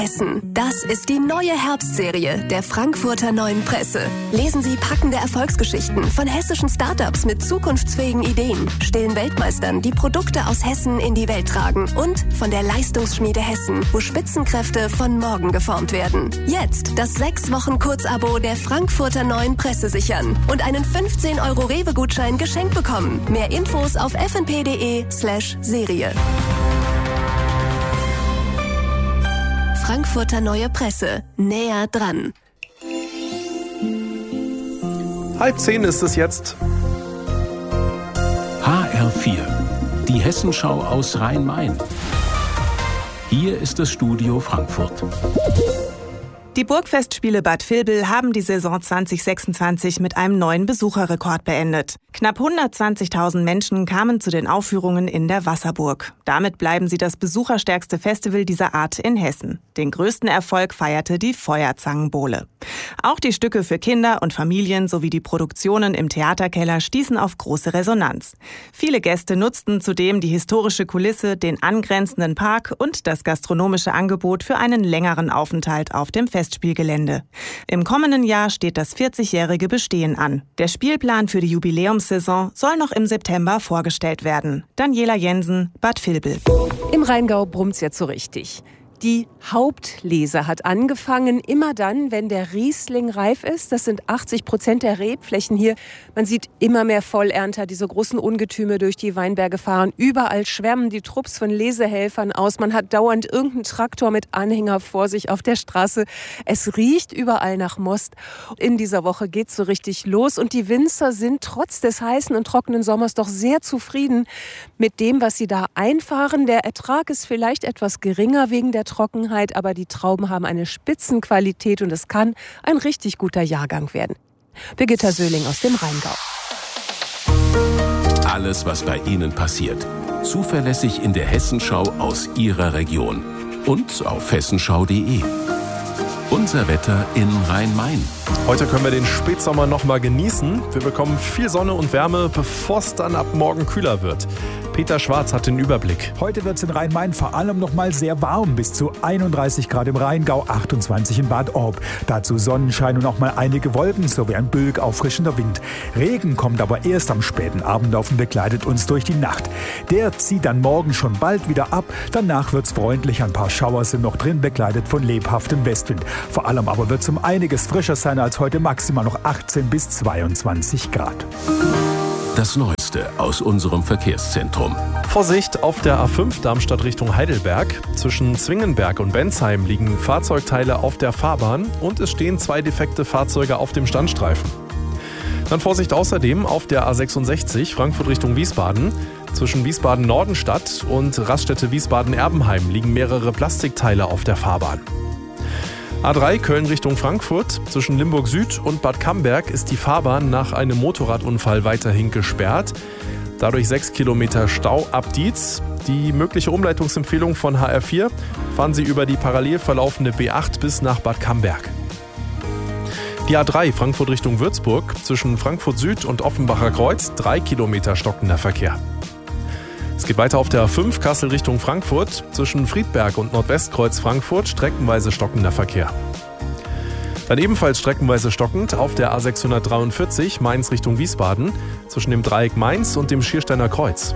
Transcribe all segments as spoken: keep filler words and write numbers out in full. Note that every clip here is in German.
Essen. Das ist die neue Herbstserie der Frankfurter Neuen Presse. Lesen Sie packende Erfolgsgeschichten von hessischen Startups mit zukunftsfähigen Ideen, stillen Weltmeistern, die Produkte aus Hessen in die Welt tragen und von der Leistungsschmiede Hessen, wo Spitzenkräfte von morgen geformt werden. Jetzt das sechs Wochen Kurzabo der Frankfurter Neuen Presse sichern und einen fünfzehn Euro Rewe-Gutschein geschenkt bekommen. Mehr Infos auf f n p punkt d e slash Serie. Frankfurter Neue Presse. Näher dran. Halb zehn ist es jetzt. H R vier. Die Hessenschau aus Rhein-Main. Hier ist das Studio Frankfurt. Die Burgfestspiele Bad Vilbel haben die Saison zwanzig sechsundzwanzig mit einem neuen Besucherrekord beendet. Knapp hundertzwanzigtausend Menschen kamen zu den Aufführungen in der Wasserburg. Damit bleiben sie das besucherstärkste Festival dieser Art in Hessen. Den größten Erfolg feierte die Feuerzangenbowle. Auch die Stücke für Kinder und Familien sowie die Produktionen im Theaterkeller stießen auf große Resonanz. Viele Gäste nutzten zudem die historische Kulisse, den angrenzenden Park und das gastronomische Angebot für einen längeren Aufenthalt auf dem Festspielgelände. Im kommenden Jahr steht das vierzigjährige Bestehen an. Der Spielplan für die Jubiläumssaison soll noch im September vorgestellt werden. Daniela Jensen, Bad Vilbel. Im Rheingau brummt's jetzt so richtig. Die Hauptlese hat angefangen, immer dann, wenn der Riesling reif ist. Das sind achtzig Prozent der Rebflächen hier. Man sieht immer mehr Vollernter, diese großen Ungetüme durch die Weinberge fahren. Überall schwärmen die Trupps von Lesehelfern aus. Man hat dauernd irgendeinen Traktor mit Anhänger vor sich auf der Straße. Es riecht überall nach Most. In dieser Woche geht's so richtig los. Und die Winzer sind trotz des heißen und trockenen Sommers doch sehr zufrieden mit dem, was sie da einfahren. Der Ertrag ist vielleicht etwas geringer wegen der Trockenheit, aber die Trauben haben eine Spitzenqualität und es kann ein richtig guter Jahrgang werden. Birgitta Söhling aus dem Rheingau. Alles, was bei Ihnen passiert. Zuverlässig in der Hessenschau aus Ihrer Region. Und auf hessenschau punkt de. Unser Wetter in Rhein-Main. Heute können wir den Spätsommer noch mal genießen. Wir bekommen viel Sonne und Wärme, bevor es dann ab morgen kühler wird. Peter Schwarz hat den Überblick. Heute wird es in Rhein-Main vor allem noch mal sehr warm, bis zu einunddreißig Grad im Rheingau, achtundzwanzig in Bad Orb. Dazu Sonnenschein und auch mal einige Wolken sowie ein büllig auffrischender Wind. Regen kommt aber erst am späten Abend auf und begleitet uns durch die Nacht. Der zieht dann morgen schon bald wieder ab. Danach wird es freundlich, ein paar Schauer sind noch drin, begleitet von lebhaftem Westwind. Vor allem aber wird es um einiges frischer sein als heute, maximal noch achtzehn bis zweiundzwanzig Grad. Das Neueste aus unserem Verkehrszentrum. Vorsicht auf der A fünf Darmstadt Richtung Heidelberg. Zwischen Zwingenberg und Bensheim liegen Fahrzeugteile auf der Fahrbahn und es stehen zwei defekte Fahrzeuge auf dem Standstreifen. Dann Vorsicht außerdem auf der A sechsundsechzig Frankfurt Richtung Wiesbaden. Zwischen Wiesbaden-Nordenstadt und Raststätte Wiesbaden-Erbenheim liegen mehrere Plastikteile auf der Fahrbahn. A drei Köln Richtung Frankfurt. Zwischen Limburg Süd und Bad Camberg ist die Fahrbahn nach einem Motorradunfall weiterhin gesperrt. Dadurch sechs Kilometer Stau ab Dietz. Die mögliche Umleitungsempfehlung von H R vier: fahren Sie über die parallel verlaufende B acht bis nach Bad Camberg. Die A drei Frankfurt Richtung Würzburg. Zwischen Frankfurt Süd und Offenbacher Kreuz drei Kilometer stockender Verkehr. Es geht weiter auf der A fünf Kassel Richtung Frankfurt. Zwischen Friedberg und Nordwestkreuz Frankfurt streckenweise stockender Verkehr. Dann ebenfalls streckenweise stockend auf der A sechshundertdreiundvierzig Mainz Richtung Wiesbaden. Zwischen dem Dreieck Mainz und dem Schiersteiner Kreuz.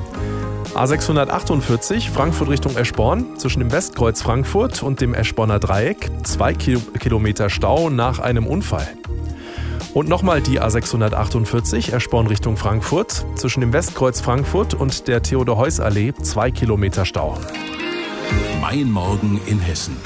A sechshundertachtundvierzig Frankfurt Richtung Eschborn. Zwischen dem Westkreuz Frankfurt und dem Eschborner Dreieck zwei Kilometer Stau nach einem Unfall. Und nochmal die A sechshundertachtundvierzig, Eschborn Richtung Frankfurt. Zwischen dem Westkreuz Frankfurt und der Theodor-Heuss-Allee zwei Kilometer Stau. Mein Morgen in Hessen.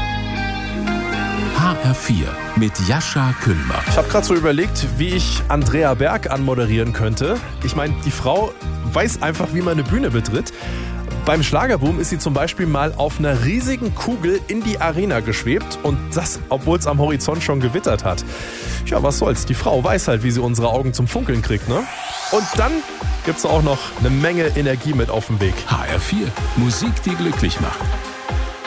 H R vier mit Jascha Kühnber. Ich habe gerade so überlegt, wie ich Andrea Berg anmoderieren könnte. Ich meine, die Frau weiß einfach, wie man eine Bühne betritt. Beim Schlagerboom ist sie zum Beispiel mal auf einer riesigen Kugel in die Arena geschwebt und das, obwohl es am Horizont schon gewittert hat. Ja, was soll's, die Frau weiß halt, wie sie unsere Augen zum Funkeln kriegt, ne? Und dann gibt's auch noch eine Menge Energie mit auf dem Weg. H R vier, Musik, die glücklich macht.